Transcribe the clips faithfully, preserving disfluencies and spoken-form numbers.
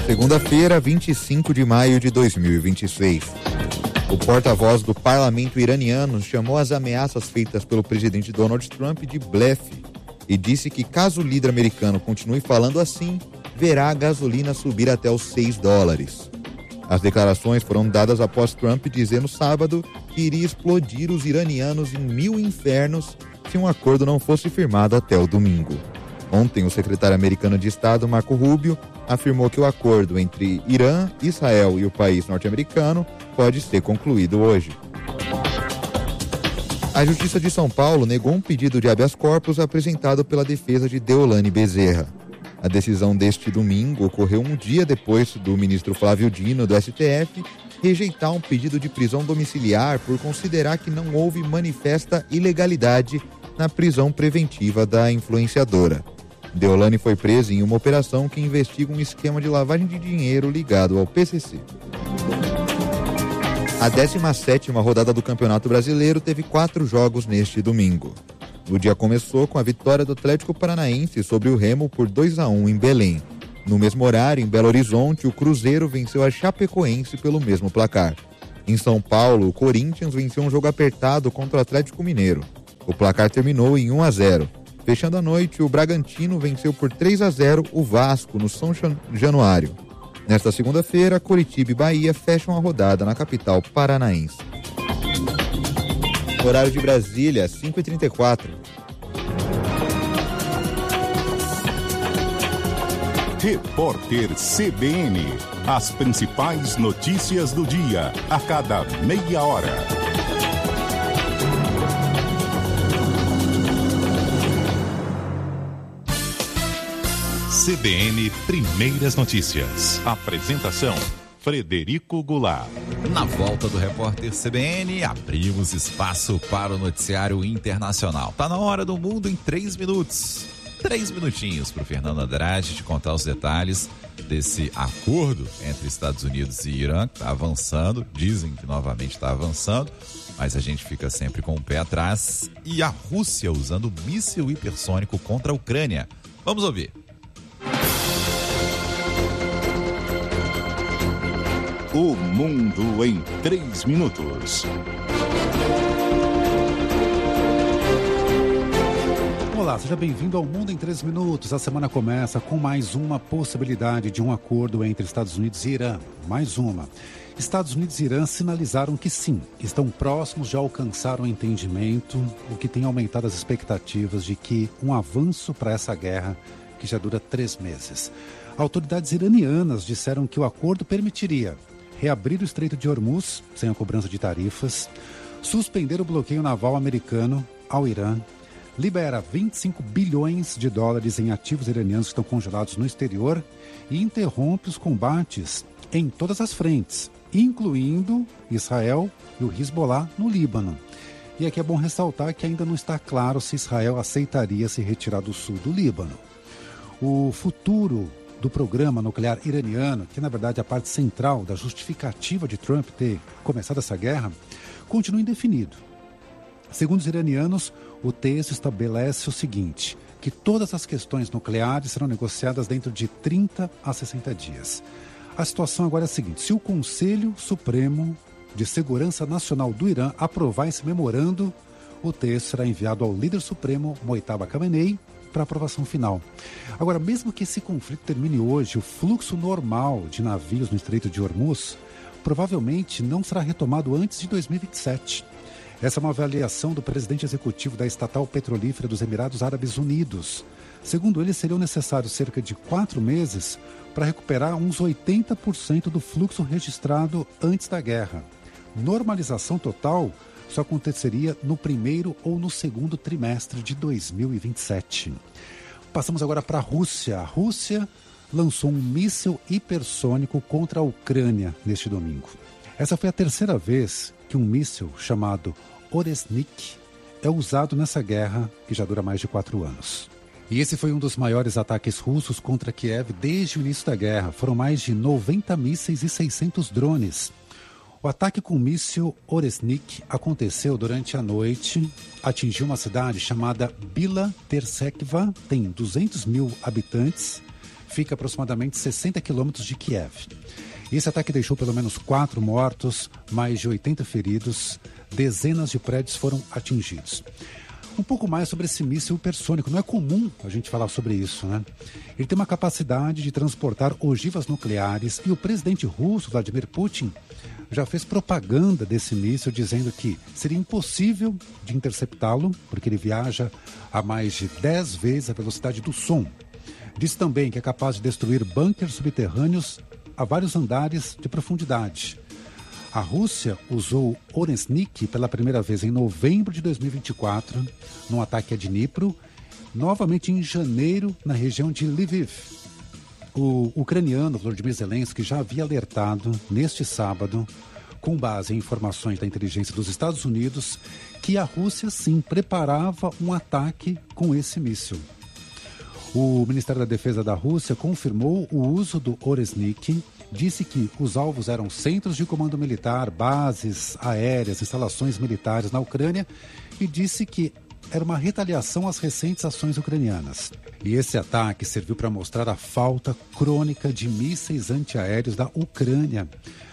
Segunda-feira, vinte e cinco de maio de dois mil e vinte e seis. O porta-voz do parlamento iraniano chamou as ameaças feitas pelo presidente Donald Trump de blefe e disse que caso o líder americano continue falando assim, verá a gasolina subir até os seis dólares. As declarações foram dadas após Trump dizer no sábado que iria explodir os iranianos em mil infernos se um acordo não fosse firmado até o domingo. Ontem, o secretário americano de Estado, Marco Rubio, afirmou que o acordo entre Irã, Israel e o país norte-americano pode ser concluído hoje. A Justiça de São Paulo negou um pedido de habeas corpus apresentado pela defesa de Deolane Bezerra. A decisão deste domingo ocorreu um dia depois do ministro Flávio Dino, do S T F, rejeitar um pedido de prisão domiciliar por considerar que não houve manifesta ilegalidade na prisão preventiva da influenciadora. Deolane foi presa em uma operação que investiga um esquema de lavagem de dinheiro ligado ao P C C. A décima sétima rodada do Campeonato Brasileiro teve quatro jogos neste domingo. O dia começou com a vitória do Atlético Paranaense sobre o Remo por dois a um em Belém. No mesmo horário, em Belo Horizonte, o Cruzeiro venceu a Chapecoense pelo mesmo placar. Em São Paulo, o Corinthians venceu um jogo apertado contra o Atlético Mineiro. O placar terminou em um a zero. Fechando a noite, o Bragantino venceu por três a zero o Vasco no São Januário. Nesta segunda-feira, Coritiba e Bahia fecham a rodada na capital paranaense. Horário de Brasília, cinco e trinta e quatro. Repórter C B N. As principais notícias do dia, a cada meia hora. C B N Primeiras Notícias. Apresentação: Frederico Goulart. Na volta do repórter C B N, abrimos espaço para o noticiário internacional. Tá na hora do mundo em três minutos. Três minutinhos para o Fernando Andrade te contar os detalhes desse acordo entre Estados Unidos e Irã, que está avançando. Dizem que novamente está avançando, mas a gente fica sempre com o pé atrás. E a Rússia usando míssil hipersônico contra a Ucrânia. Vamos ouvir. O mundo em três minutos. Olá, seja bem-vindo ao Mundo em três minutos. A semana começa com mais uma possibilidade de um acordo entre Estados Unidos e Irã. Mais uma. Estados Unidos e Irã sinalizaram que sim, estão próximos de alcançar um entendimento, o que tem aumentado as expectativas de que um avanço para essa guerra, que já dura três meses. Autoridades iranianas disseram que o acordo permitiria reabrir o Estreito de Hormuz, sem a cobrança de tarifas, suspender o bloqueio naval americano ao Irã, libera vinte e cinco bilhões de dólares em ativos iranianos que estão congelados no exterior e interrompe os combates em todas as frentes, incluindo Israel e o Hezbollah no Líbano. E aqui é bom ressaltar que ainda não está claro se Israel aceitaria se retirar do sul do Líbano. O futuro do programa nuclear iraniano, que na verdade é a parte central da justificativa de Trump ter começado essa guerra, continua indefinido. Segundo os iranianos, o texto estabelece o seguinte, que todas as questões nucleares serão negociadas dentro de trinta a sessenta dias. A situação agora é a seguinte, se o Conselho Supremo de Segurança Nacional do Irã aprovar esse memorando, o texto será enviado ao líder supremo, Mojtaba Khamenei, para aprovação final. Agora, mesmo que esse conflito termine hoje, o fluxo normal de navios no Estreito de Hormuz provavelmente não será retomado antes de dois mil e vinte e sete. Essa é uma avaliação do presidente executivo da estatal petrolífera dos Emirados Árabes Unidos. Segundo ele, seriam necessários cerca de quatro meses para recuperar uns oitenta por cento do fluxo registrado antes da guerra. Normalização total só aconteceria no primeiro ou no segundo trimestre de dois mil e vinte e sete. Passamos agora para a Rússia. A Rússia lançou um míssil hipersônico contra a Ucrânia neste domingo. Essa foi a terceira vez que um míssil chamado Oresnik é usado nessa guerra que já dura mais de quatro anos. E esse foi um dos maiores ataques russos contra Kiev desde o início da guerra. Foram mais de noventa mísseis e seiscentos drones. O ataque com o míssil Oresnik aconteceu durante a noite, atingiu uma cidade chamada Bila Tersekva, tem duzentos mil habitantes, fica aproximadamente sessenta quilômetros de Kiev. Esse ataque deixou pelo menos quatro mortos, mais de oitenta feridos, dezenas de prédios foram atingidos. Um pouco mais sobre esse míssil hipersônico. Não é comum a gente falar sobre isso, né? Ele tem uma capacidade de transportar ogivas nucleares e o presidente russo, Vladimir Putin, já fez propaganda desse míssil, dizendo que seria impossível de interceptá-lo, porque ele viaja a mais de dez vezes a velocidade do som. Diz também que é capaz de destruir bunkers subterrâneos a vários andares de profundidade. A Rússia usou Oreshnik pela primeira vez em novembro de dois mil e vinte e quatro, num ataque a Dnipro, novamente em janeiro na região de Lviv. O ucraniano Volodymyr Zelensky já havia alertado neste sábado, com base em informações da inteligência dos Estados Unidos, que a Rússia sim preparava um ataque com esse míssil. O Ministério da Defesa da Rússia confirmou o uso do Oreshnik, disse que os alvos eram centros de comando militar, bases aéreas, instalações militares na Ucrânia e disse que era uma retaliação às recentes ações ucranianas. E esse ataque serviu para mostrar a falta crônica de mísseis antiaéreos da Ucrânia.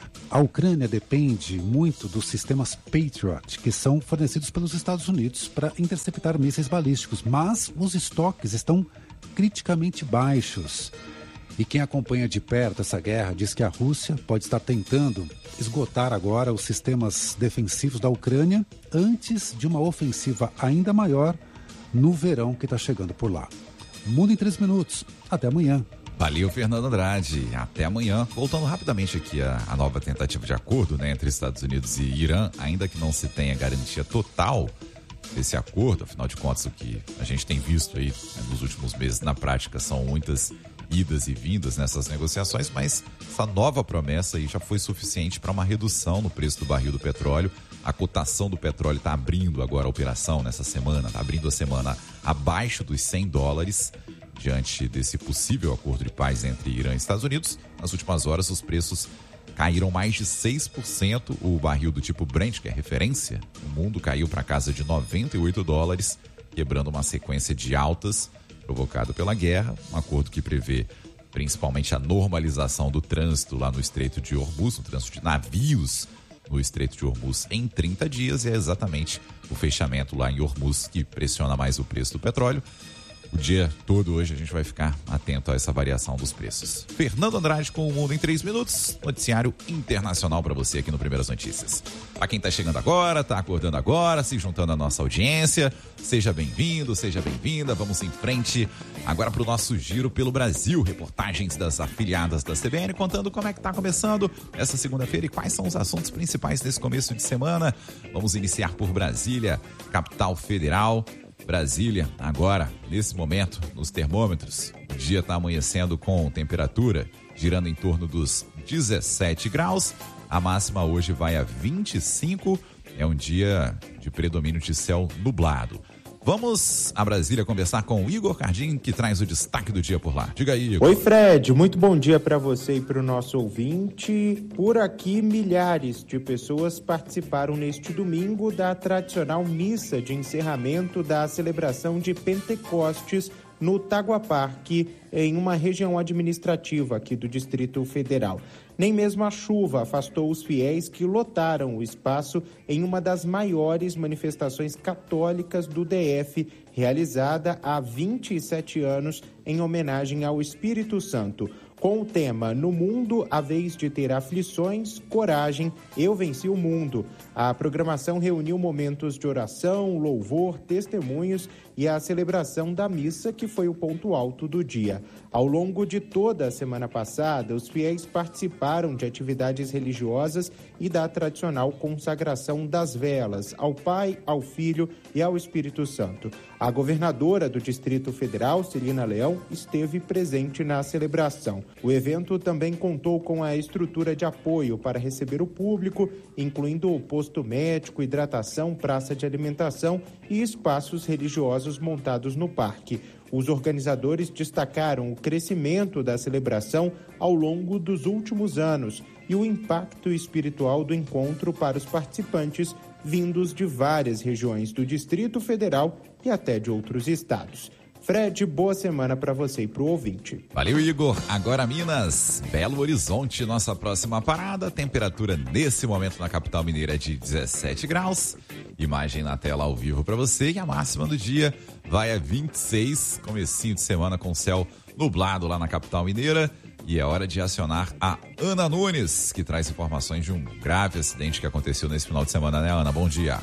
A Ucrânia depende muito dos sistemas Patriot, que são fornecidos pelos Estados Unidos para interceptar mísseis balísticos, mas os estoques estão criticamente baixos. E quem acompanha de perto essa guerra diz que a Rússia pode estar tentando esgotar agora os sistemas defensivos da Ucrânia antes de uma ofensiva ainda maior no verão que está chegando por lá. Mundo em três minutos. Até amanhã. Valeu, Fernando Andrade. Até amanhã. Voltando rapidamente aqui a, a nova tentativa de acordo, né, entre Estados Unidos e Irã, ainda que não se tenha garantia total desse acordo, afinal de contas o que a gente tem visto aí, né, nos últimos meses na prática são muitas idas e vindas nessas negociações, mas essa nova promessa aí já foi suficiente para uma redução no preço do barril do petróleo. A cotação do petróleo está abrindo agora a operação nessa semana, está abrindo a semana abaixo dos cem dólares, diante desse possível acordo de paz entre Irã e Estados Unidos. Nas últimas horas os preços caíram mais de seis por cento, o barril do tipo Brent, que é referência no mundo, caiu para casa de noventa e oito dólares, quebrando uma sequência de altas provocado pela guerra, um acordo que prevê principalmente a normalização do trânsito lá no Estreito de Hormuz, o trânsito de navios no Estreito de Hormuz em trinta dias, e é exatamente o fechamento lá em Hormuz que pressiona mais o preço do petróleo. O dia todo hoje a gente vai ficar atento a essa variação dos preços. Fernando Andrade com o Mundo em três minutos, noticiário internacional para você aqui no Primeiras Notícias. Para quem está chegando agora, está acordando agora, se juntando à nossa audiência, seja bem-vindo, seja bem-vinda. Vamos em frente agora para o nosso giro pelo Brasil. Reportagens das afiliadas da C B N contando como é que está começando essa segunda-feira e quais são os assuntos principais desse começo de semana. Vamos iniciar por Brasília, capital federal. Brasília, agora, nesse momento, nos termômetros, o dia está amanhecendo com temperatura girando em torno dos dezessete graus. A máxima hoje vai a vinte e cinco. É um dia de predomínio de céu nublado. Vamos a Brasília conversar com o Igor Cardim, que traz o destaque do dia por lá. Diga aí, Igor. Oi, Fred. Muito bom dia para você e para o nosso ouvinte. Por aqui, milhares de pessoas participaram neste domingo da tradicional missa de encerramento da celebração de Pentecostes no Tagua Parque, em uma região administrativa aqui do Distrito Federal. Nem mesmo a chuva afastou os fiéis que lotaram o espaço em uma das maiores manifestações católicas do D F, realizada há vinte e sete anos em homenagem ao Espírito Santo. Com o tema "No mundo, a vez de ter aflições, coragem, eu venci o mundo". A programação reuniu momentos de oração, louvor, testemunhos e a celebração da missa, que foi o ponto alto do dia. Ao longo de toda a semana passada, os fiéis participaram de atividades religiosas e da tradicional consagração das velas ao Pai, ao Filho e ao Espírito Santo. A governadora do Distrito Federal, Celina Leão, esteve presente na celebração. O evento também contou com a estrutura de apoio para receber o público, incluindo o posto médico, hidratação, praça de alimentação e espaços religiosos montados no parque. Os organizadores destacaram o crescimento da celebração ao longo dos últimos anos e o impacto espiritual do encontro para os participantes vindos de várias regiões do Distrito Federal e até de outros estados. Fred, boa semana para você e para o ouvinte. Valeu, Igor. Agora Minas, Belo Horizonte, nossa próxima parada. Temperatura nesse momento na capital mineira é de dezessete graus. Imagem na tela ao vivo para você. E a máxima do dia vai a vinte e seis, comecinho de semana com céu nublado lá na capital mineira. E é hora de acionar a Ana Nunes, que traz informações de um grave acidente que aconteceu nesse final de semana, né, Ana? Bom dia.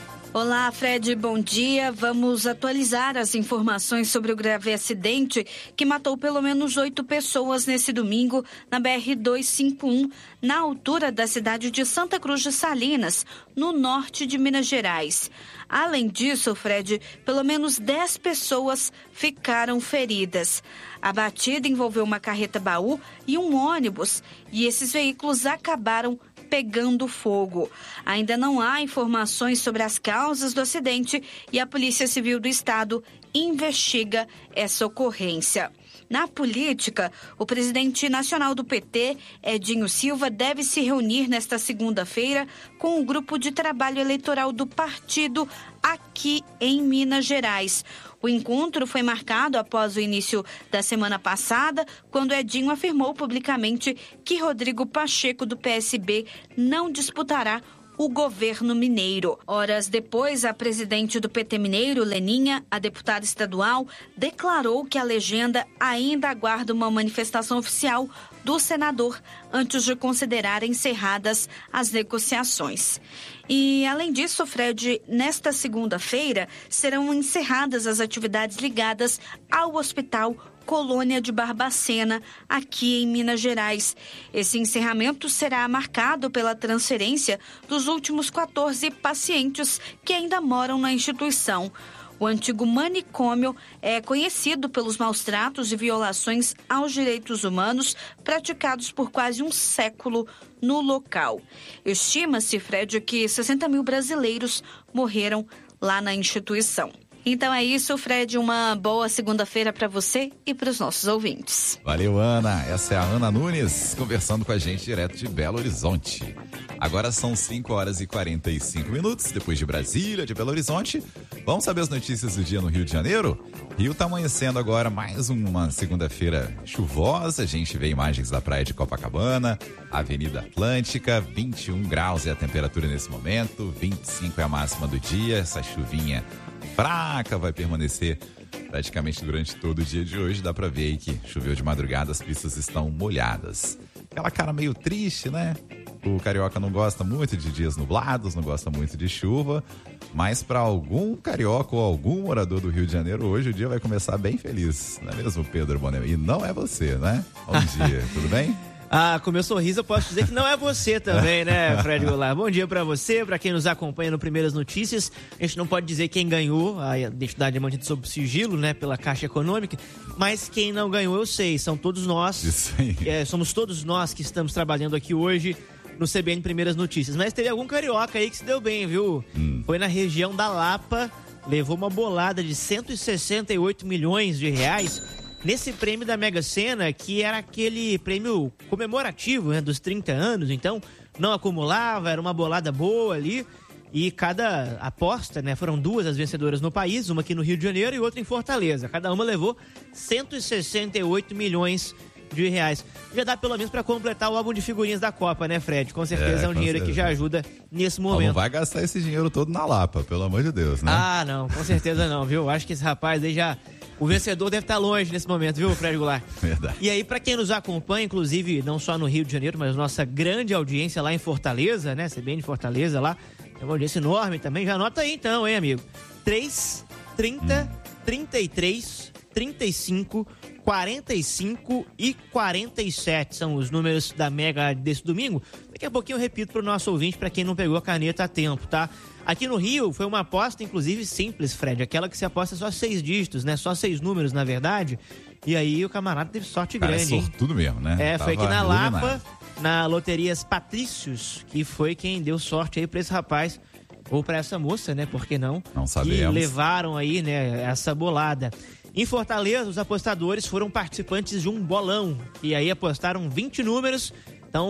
Olá, Fred, bom dia. Vamos atualizar as informações sobre o grave acidente que matou pelo menos oito pessoas nesse domingo na B R duzentos e cinquenta e um, na altura da cidade de Santa Cruz de Salinas, no norte de Minas Gerais. Além disso, Fred, pelo menos dez pessoas ficaram feridas. A batida envolveu uma carreta-baú e um ônibus, e esses veículos acabaram pegando fogo. Ainda não há informações sobre as causas do acidente e a Polícia Civil do Estado investiga essa ocorrência. Na política, o presidente nacional do P T, Edinho Silva, deve se reunir nesta segunda-feira com o grupo de trabalho eleitoral do partido aqui em Minas Gerais. O encontro foi marcado após o início da semana passada, quando Edinho afirmou publicamente que Rodrigo Pacheco, do P S B, não disputará o governo mineiro. Horas depois, a presidente do P T mineiro, Leninha, a deputada estadual, declarou que a legenda ainda aguarda uma manifestação oficial do senador antes de considerar encerradas as negociações. E, além disso, Fred, nesta segunda-feira serão encerradas as atividades ligadas ao Hospital Colônia de Barbacena, aqui em Minas Gerais. Esse encerramento será marcado pela transferência dos últimos quatorze pacientes que ainda moram na instituição. O antigo manicômio é conhecido pelos maus-tratos e violações aos direitos humanos praticados por quase um século no local. Estima-se, Fred, que sessenta mil brasileiros morreram lá na instituição. Então é isso, Fred, uma boa segunda-feira para você e para os nossos ouvintes. Valeu, Ana. Essa é a Ana Nunes, conversando com a gente direto de Belo Horizonte. Agora são cinco horas e quarenta e cinco minutos, depois de Brasília, de Belo Horizonte. Vamos saber as notícias do dia no Rio de Janeiro? Rio tá amanhecendo agora mais uma segunda-feira chuvosa. A gente vê imagens da praia de Copacabana, Avenida Atlântica, vinte e um graus é a temperatura nesse momento, vinte e cinco é a máxima do dia. Essa chuvinha fraca vai permanecer praticamente durante todo o dia de hoje. Dá pra ver aí que choveu de madrugada, as pistas estão molhadas. Aquela cara meio triste, né? O carioca não gosta muito de dias nublados, não gosta muito de chuva, mas para algum carioca ou algum morador do Rio de Janeiro, hoje o dia vai começar bem feliz, não é mesmo, Pedro Boné? E não é você, né? Bom dia, tudo bem? Ah, com meu sorriso eu posso dizer que não é você também, né, Fred Goulart? Bom dia pra você, pra quem nos acompanha no Primeiras Notícias. A gente não pode dizer quem ganhou, a identidade é mantida sob sigilo, né, pela Caixa Econômica, mas quem não ganhou eu sei, são todos nós. Isso aí. É, somos todos nós que estamos trabalhando aqui hoje no C B N Primeiras Notícias. Mas teve algum carioca aí que se deu bem, viu? Hum. Foi na região da Lapa, levou uma bolada de cento e sessenta e oito milhões de reais nesse prêmio da Mega Sena, que era aquele prêmio comemorativo, né, dos trinta anos, então não acumulava, era uma bolada boa ali, e cada aposta, né, foram duas as vencedoras no país, uma aqui no Rio de Janeiro e outra em Fortaleza, cada uma levou cento e sessenta e oito milhões de reais. Já dá pelo menos para completar o álbum de figurinhas da Copa, né, Fred? Com certeza é, é um dinheiro certeza. que já ajuda nesse momento. Não vai gastar esse dinheiro todo na Lapa, pelo amor de Deus, né? Ah, não, com certeza não, viu? Acho que esse rapaz aí já... O vencedor deve estar longe nesse momento, viu, Fred Goulart? Verdade. E aí, para quem nos acompanha, inclusive, não só no Rio de Janeiro, mas nossa grande audiência lá em Fortaleza, né? C B N Fortaleza lá, é uma audiência enorme também. Já anota aí então, hein, amigo? três, trinta, trinta e três, trinta e cinco, quarenta e cinco e quarenta e sete são os números da Mega desse domingo. Daqui a pouquinho eu repito para o nosso ouvinte, para quem não pegou a caneta a tempo, tá? Aqui no Rio foi uma aposta, inclusive, simples, Fred. Aquela que se aposta só seis dígitos, né? Só seis números, na verdade. E aí o camarada teve sorte Cara, grande. É sortudo mesmo, né? É, Tava foi aqui na iluminado. Lapa, na Loterias Patrícios, que foi quem deu sorte aí para esse rapaz, ou para essa moça, né? Por que não? Não sabemos. Que levaram aí, né, essa bolada. Em Fortaleza, os apostadores foram participantes de um bolão. E aí apostaram vinte números. Então,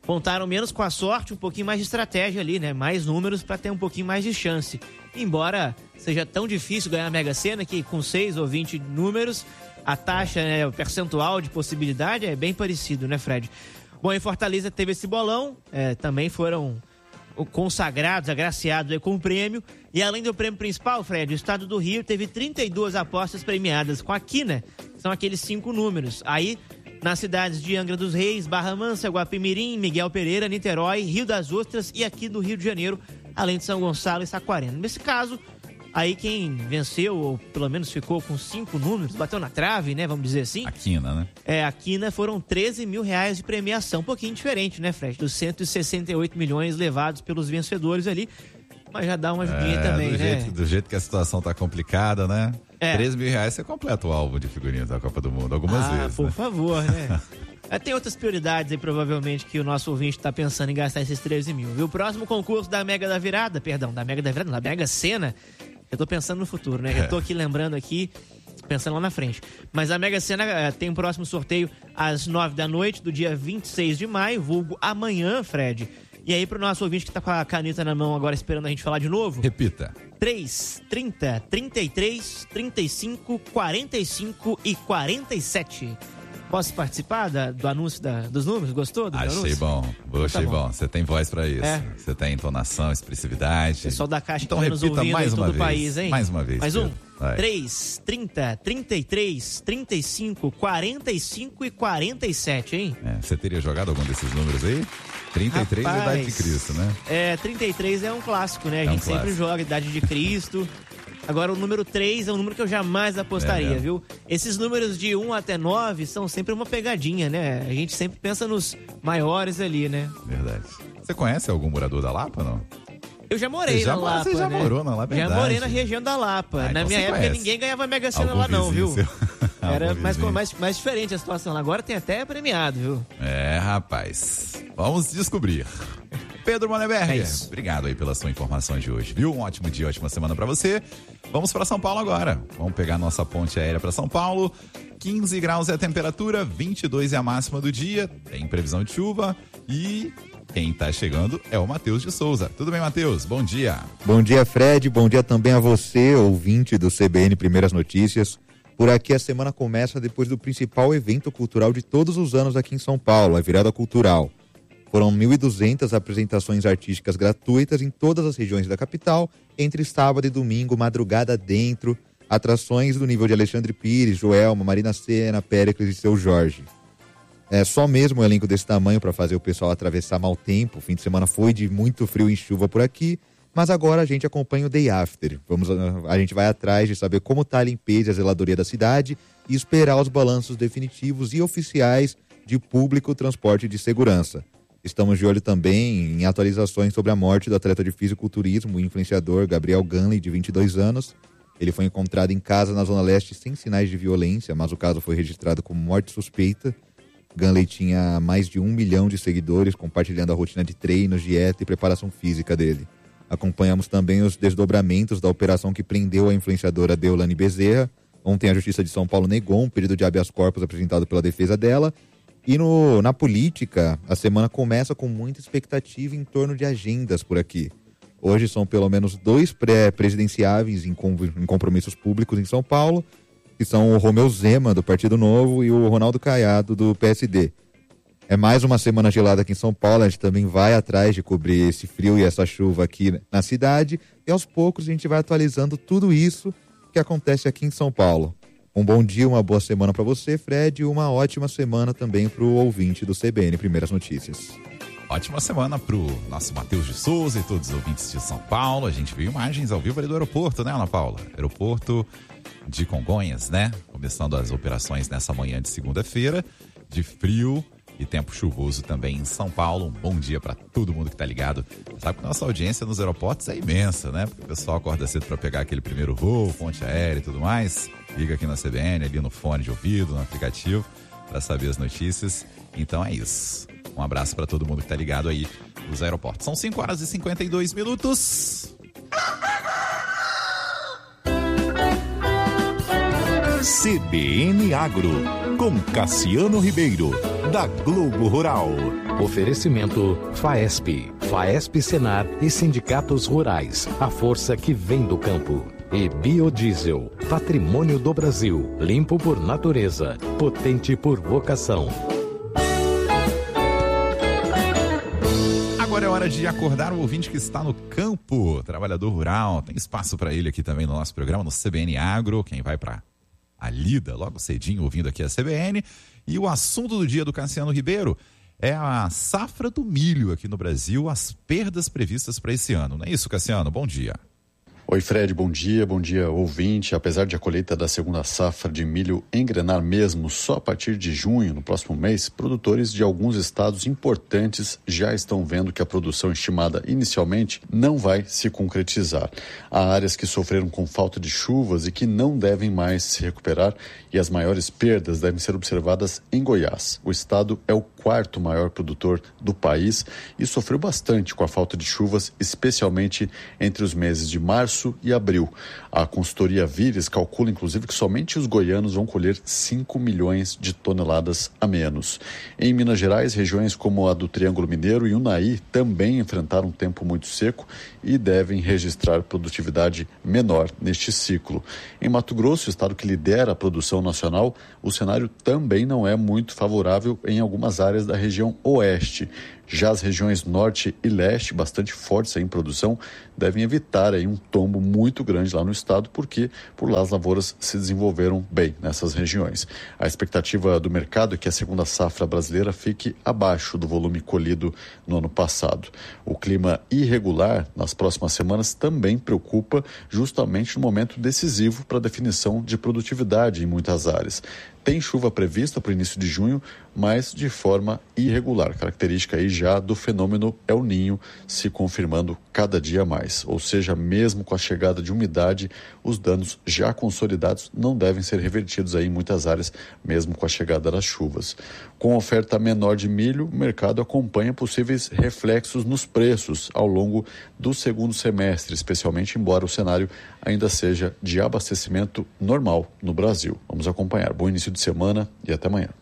contaram menos com a sorte, um pouquinho mais de estratégia ali, né? Mais números para ter um pouquinho mais de chance. Embora seja tão difícil ganhar a Mega Sena, que com seis ou vinte números, a taxa, né, o percentual de possibilidade é bem parecido, né, Fred? Bom, em Fortaleza teve esse bolão, é, também foram consagrados, agraciados aí com o prêmio. E além do prêmio principal, Fred, o estado do Rio teve trinta e duas apostas premiadas com a quina, são aqueles cinco números. Aí, nas cidades de Angra dos Reis, Barra Mansa, Guapimirim, Miguel Pereira, Niterói, Rio das Ostras e aqui do Rio de Janeiro, além de São Gonçalo e Saquarema. Nesse caso, aí quem venceu, ou pelo menos ficou com cinco números, bateu na trave, né, vamos dizer assim. A quina, né? É, a quina foram treze mil reais de premiação, um pouquinho diferente, né, Fred? Dos cento e sessenta e oito milhões levados pelos vencedores ali, mas já dá uma ajudinha é, também, do né? Jeito, do jeito que a situação tá complicada, né? É. treze mil reais você completa o álbum de figurinhas da Copa do Mundo algumas ah, vezes, por né? favor, né? É, tem outras prioridades aí, provavelmente, que o nosso ouvinte tá pensando em gastar esses treze mil, viu? O próximo concurso da Mega da Virada, perdão, da Mega da Virada, não, da Mega Sena, eu tô pensando no futuro, né? Eu tô aqui lembrando aqui, pensando lá na frente. Mas a Mega Sena uh, tem um próximo sorteio às nove da noite, do dia vinte e seis de maio, vulgo amanhã, Fred. E aí, pro nosso ouvinte que tá com a caneta na mão agora esperando a gente falar de novo. Repita. três, trinta, trinta e três, trinta e cinco, quarenta e cinco e quarenta e sete. Posso participar da, do anúncio da, dos números? Gostou do Achei anúncio? bom, achei tá bom. bom. Você tem voz pra isso. É. Você tem entonação, expressividade. Pessoal da Caixa então que tá nos repita ouvindo mais em uma todo o vez. país, hein? Mais uma vez. Mais um. Vai. três, trinta, trinta e três, trinta e cinco, quarenta e cinco e quarenta e sete, hein? É, você teria jogado algum desses números aí? trinta e três é a Idade de Cristo, né? É, trinta e três é um clássico, né? A É gente um sempre clássico. joga Idade de Cristo. Agora, o número três é um número que eu jamais apostaria, É. viu? Esses números de um até nove são sempre uma pegadinha, né? A gente sempre pensa nos maiores ali, né? Verdade. Você conhece algum morador da Lapa, não? Eu já morei Você já- na Lapa, você já né? morou na Lapa, Já verdade. morei na região da Lapa. Ah, na então minha você época, conhece. ninguém ganhava Mega Sena Algum lá não, vizinho viu? seu? Era Algum mais, vizinho? mais, mais diferente a situação. Agora tem até premiado, viu? É, rapaz. Vamos descobrir. Pedro É Moneberger, isso. obrigado aí pelas suas informações de hoje, viu? Um ótimo dia, ótima semana pra você. Vamos pra São Paulo agora. Vamos pegar nossa ponte aérea pra São Paulo. quinze graus é a temperatura, vinte e dois é a máxima do dia. Tem previsão de chuva e quem tá chegando é o Matheus de Souza. Tudo bem, Matheus? Bom dia. Bom dia, Fred. Bom dia também a você, ouvinte do C B N Primeiras Notícias. Por aqui a semana começa depois do principal evento cultural de todos os anos aqui em São Paulo, a Virada Cultural. Foram mil e duzentas apresentações artísticas gratuitas em todas as regiões da capital, entre sábado e domingo, madrugada dentro, atrações do nível de Alexandre Pires, Joelma, Marina Sena, Péricles e Seu Jorge. É só mesmo um elenco desse tamanho para fazer o pessoal atravessar mau tempo. O fim de semana foi de muito frio e chuva por aqui, mas agora a gente acompanha o Day After. Vamos, a gente vai atrás de saber como está a limpeza e a zeladoria da cidade e esperar os balanços definitivos e oficiais de público, transporte e de segurança. Estamos de olho também em atualizações sobre a morte do atleta de fisiculturismo e influenciador Gabriel Ganley, de vinte e dois anos. Ele foi encontrado em casa na Zona Leste sem sinais de violência, mas o caso foi registrado como morte suspeita. Ganley tinha mais de um milhão de seguidores, compartilhando a rotina de treinos, dieta e preparação física dele. Acompanhamos também os desdobramentos da operação que prendeu a influenciadora Deolane Bezerra. Ontem a Justiça de São Paulo negou um pedido de habeas corpus apresentado pela defesa dela. E no, na política, a semana começa com muita expectativa em torno de agendas por aqui. Hoje são pelo menos dois pré-presidenciáveis em, com, em compromissos públicos em São Paulo, que são o Romeu Zema, do Partido Novo, e o Ronaldo Caiado, do P S D. É mais uma semana gelada aqui em São Paulo, a gente também vai atrás de cobrir esse frio e essa chuva aqui na cidade, e aos poucos a gente vai atualizando tudo isso que acontece aqui em São Paulo. Um bom dia, uma boa semana para você, Fred, e uma ótima semana também para o ouvinte do C B N Primeiras Notícias. Ótima semana pro nosso Matheus de Souza e todos os ouvintes de São Paulo. A gente viu imagens ao vivo ali do aeroporto, né, Ana Paula? Aeroporto de Congonhas, né? Começando as operações nessa manhã de segunda-feira, de frio e tempo chuvoso também em São Paulo. Um bom dia para todo mundo que tá ligado. Sabe que nossa audiência nos aeroportos é imensa, né? Porque o pessoal acorda cedo para pegar aquele primeiro voo, ponte aérea e tudo mais. Liga aqui na C B N, ali no fone de ouvido, no aplicativo, para saber as notícias. Então é isso. Um abraço para todo mundo que tá ligado aí nos aeroportos. São cinco horas e cinquenta e dois minutos. C B N Agro, com Cassiano Ribeiro. da Globo Rural. Oferecimento Faesp, Faesp Senar e sindicatos rurais. A força que vem do campo. E Biodiesel, patrimônio do Brasil. Limpo por natureza, potente por vocação. Agora é hora de acordar o ouvinte que está no campo, trabalhador rural. Tem espaço para ele aqui também no nosso programa, no C B N Agro. Quem vai para a lida logo cedinho ouvindo aqui a C B N. E o assunto do dia do Cassiano Ribeiro é a safra do milho aqui no Brasil, as perdas previstas para esse ano. Não é isso, Cassiano? Bom dia. Oi, Fred, bom dia, bom dia, ouvinte. Apesar de a colheita da segunda safra de milho engrenar mesmo só a partir de junho, no próximo mês, produtores de alguns estados importantes já estão vendo que a produção estimada inicialmente não vai se concretizar. Há áreas que sofreram com falta de chuvas e que não devem mais se recuperar, e as maiores perdas devem ser observadas em Goiás. O estado é o quarto maior produtor do país e sofreu bastante com a falta de chuvas, especialmente entre os meses de março e abril. A consultoria Vires calcula, inclusive, que somente os goianos vão colher cinco milhões de toneladas a menos. Em Minas Gerais, regiões como a do Triângulo Mineiro e Unai também enfrentaram um tempo muito seco e devem registrar produtividade menor neste ciclo. Em Mato Grosso, o estado que lidera a produção nacional, o cenário também não é muito favorável em algumas áreas da região oeste. Já as regiões norte e leste, bastante fortes em produção, devem evitar aí um tombo muito grande lá no estado, porque por lá as lavouras se desenvolveram bem nessas regiões. A expectativa do mercado é que a segunda safra brasileira fique abaixo do volume colhido no ano passado. O clima irregular nas próximas semanas também preocupa, justamente no momento decisivo para a definição de produtividade em muitas áreas. Tem chuva prevista para o início de junho, mas de forma irregular, característica aí já do fenômeno El Niño se confirmando cada dia mais. Ou seja, mesmo com a chegada de umidade, os danos já consolidados não devem ser revertidos aí em muitas áreas, mesmo com a chegada das chuvas. Com a oferta menor de milho, o mercado acompanha possíveis reflexos nos preços ao longo do segundo semestre, especialmente embora o cenário ainda seja de abastecimento normal no Brasil. Vamos acompanhar. Bom início de semana e até amanhã.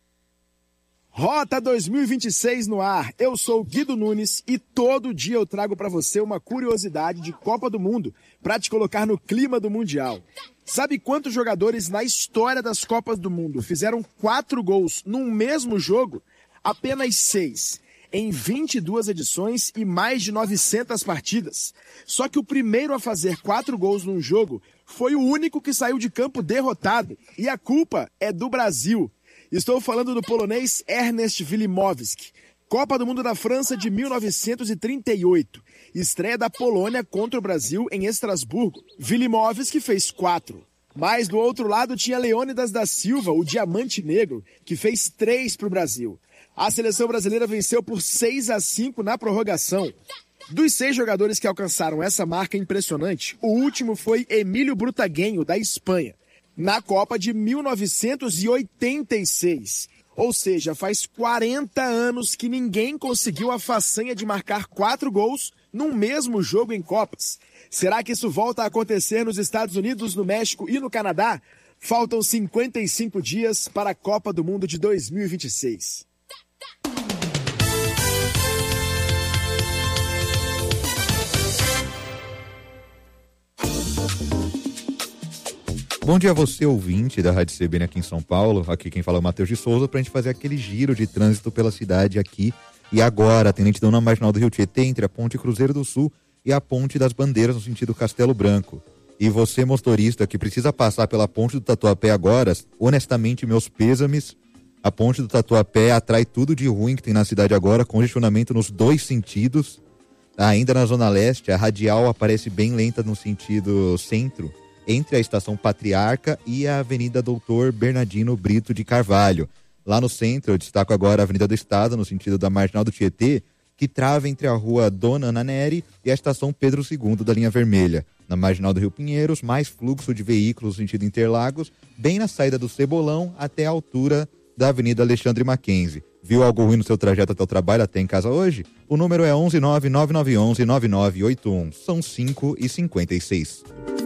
Rota dois mil e vinte e seis no ar. Eu sou o Guido Nunes e todo dia eu trago para você uma curiosidade de Copa do Mundo para te colocar no clima do Mundial. Sabe quantos jogadores na história das Copas do Mundo fizeram quatro gols num mesmo jogo? Apenas seis. Em vinte e duas edições e mais de novecentas partidas. Só que o primeiro a fazer quatro gols num jogo foi o único que saiu de campo derrotado. E a culpa é do Brasil. Estou falando do polonês Ernest Wilimowski. Copa do Mundo da França de mil novecentos e trinta e oito. Estreia da Polônia contra o Brasil em Estrasburgo. Wilimowski fez quatro. Mas do outro lado tinha Leônidas da Silva, o Diamante Negro, que fez três para o Brasil. A seleção brasileira venceu por seis a cinco na prorrogação. Dos seis jogadores que alcançaram essa marca impressionante, o último foi Emílio Brutaguenho, da Espanha, na Copa de mil novecentos e oitenta e seis. Ou seja, faz quarenta anos que ninguém conseguiu a façanha de marcar quatro gols num mesmo jogo em Copas. Será que isso volta a acontecer nos Estados Unidos, no México e no Canadá? Faltam cinquenta e cinco dias para a Copa do Mundo de dois mil e vinte e seis. Bom dia a você, ouvinte da Rádio C B N aqui em São Paulo. Aqui quem fala é o Matheus de Souza, pra gente fazer aquele giro de trânsito pela cidade aqui e agora. Tem lentidão na Marginal do Rio Tietê, entre a Ponte Cruzeiro do Sul e a Ponte das Bandeiras, no sentido Castelo Branco. E você, motorista, que precisa passar pela Ponte do Tatuapé agora, honestamente, meus pêsames. A Ponte do Tatuapé atrai tudo de ruim que tem na cidade agora, congestionamento nos dois sentidos. Ainda na Zona Leste, a radial aparece bem lenta no sentido centro, entre a Estação Patriarca e a Avenida Doutor Bernardino Brito de Carvalho. Lá no centro, eu destaco agora a Avenida do Estado, no sentido da Marginal do Tietê, que trava entre a Rua Dona Ana Nery e a Estação Pedro segundo da linha vermelha. Na Marginal do Rio Pinheiros, mais fluxo de veículos no sentido Interlagos, bem na saída do Cebolão até a altura da Avenida Alexandre Mackenzie. Viu algo ruim no seu trajeto até o trabalho, até em casa hoje? O número é onze nove nove nove um um nove nove oito um. São cinco e cinquenta e seis.